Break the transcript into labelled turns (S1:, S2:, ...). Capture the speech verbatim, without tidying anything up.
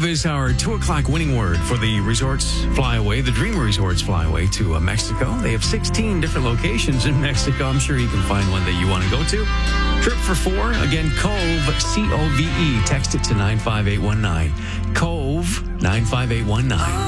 S1: is our two o'clock winning word for the resorts flyaway, the Dream Resorts flyaway to uh, Mexico. They have sixteen different locations in Mexico. I'm sure you can find one that you want to go to. Trip for four. Again, Cove, C O V E. Text it to nine five eight one nine. Cove, nine five eight one nine.